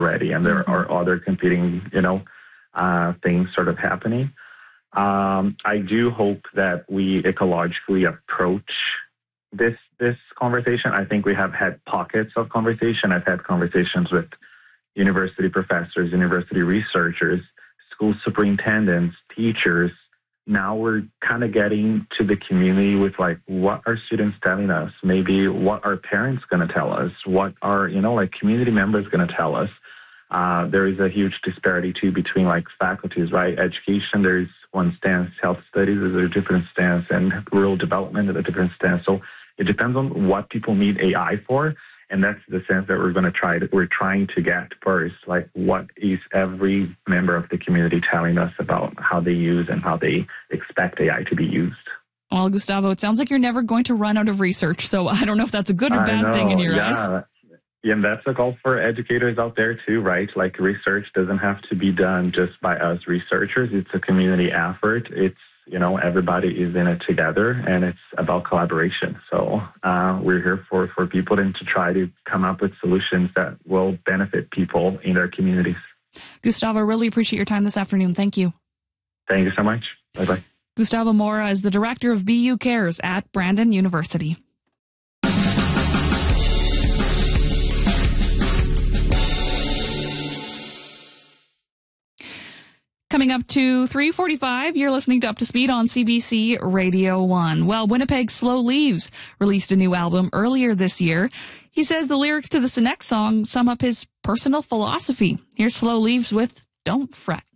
already, and there are other competing, things sort of happening. I do hope that we ecologically approach this conversation. I think we have had pockets of conversation. I've had conversations with university professors, university researchers, school superintendents, teachers. Now we're kind of getting to the community with like, what are students telling us? Maybe what are parents going to tell us? What are, community members going to tell us? There is a huge disparity too between like faculties, right? Education, there's one stance, health studies is a different stance, and rural development is a different stance. So it depends on what people need AI for. And that's the sense that we're trying to get first. Like, what is every member of the community telling us about how they use and how they expect AI to be used? Well, Gustavo, it sounds like you're never going to run out of research. So I don't know if that's a good or bad thing in your eyes. Yeah, and that's a call for educators out there too, right? Like, research doesn't have to be done just by us researchers. It's a community effort. It's, everybody is in it together, and it's about collaboration. So we're here for people and to try to come up with solutions that will benefit people in their communities. Gustavo, really appreciate your time this afternoon. Thank you. Thank you so much. Bye-bye. Gustavo Mora is the director of BU Cares at Brandon University. Coming up to 3:45, you're listening to Up to Speed on CBC Radio 1. Well, Winnipeg's Slow Leaves released a new album earlier this year. He says the lyrics to this next song sum up his personal philosophy. Here's Slow Leaves with Don't Fret.